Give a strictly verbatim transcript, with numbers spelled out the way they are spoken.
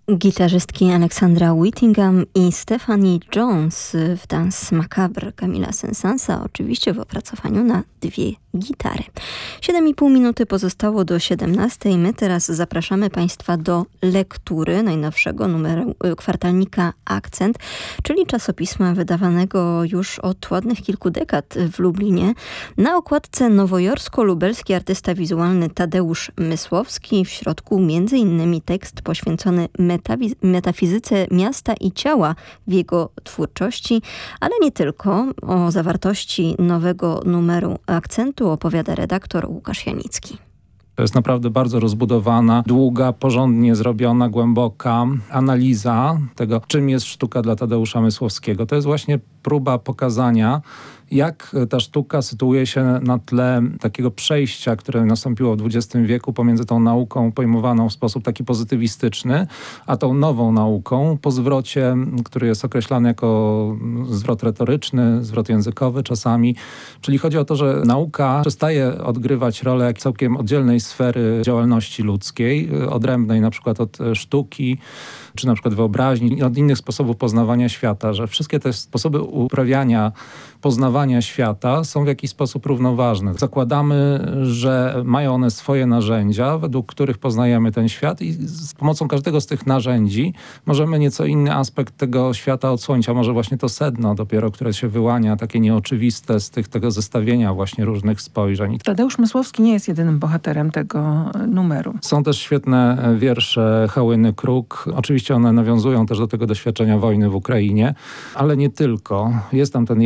Gitarzystki Aleksandra Whittingham i Stephanie Jones w Danse Macabre Camila Saint-Saënsa, oczywiście w opracowaniu na dwie gitary. siedem i pół minuty pozostało do siedemnastej. My teraz zapraszamy Państwa do lektury najnowszego numeru kwartalnika Akcent, czyli czasopisma wydawanego już od ładnych kilku dekad w Lublinie. Na okładce nowojorsko-lubelski artysta wizualny Tadeusz Mysłowski, w środku między innymi tekst poświęcony metawiz- metafizyce miasta i ciała w jego twórczości, ale nie tylko. O zawartości nowego numeru Akcentu opowiada redaktor Łukasz Janicki. To jest naprawdę bardzo rozbudowana, długa, porządnie zrobiona, głęboka analiza tego, czym jest sztuka dla Tadeusza Mysłowskiego. To jest właśnie próba pokazania, jak ta sztuka sytuuje się na tle takiego przejścia, które nastąpiło w dwudziestym wieku pomiędzy tą nauką pojmowaną w sposób taki pozytywistyczny, a tą nową nauką po zwrocie, który jest określany jako zwrot retoryczny, zwrot językowy czasami. Czyli chodzi o to, że nauka przestaje odgrywać rolę jak całkiem oddzielnej sfery działalności ludzkiej, odrębnej na przykład od sztuki, czy na przykład wyobraźni i od innych sposobów poznawania świata, że wszystkie te sposoby uprawiania poznawania świata są w jakiś sposób równoważne. Zakładamy, że mają one swoje narzędzia, według których poznajemy ten świat i z pomocą każdego z tych narzędzi możemy nieco inny aspekt tego świata odsłonić, a może właśnie to sedno dopiero, które się wyłania, takie nieoczywiste z tych, tego zestawienia właśnie różnych spojrzeń. Tadeusz Mysłowski nie jest jedynym bohaterem tego numeru. Są też świetne wiersze Hałyny Kruk. Oczywiście one nawiązują też do tego doświadczenia wojny w Ukrainie, ale nie tylko. Jest tam ten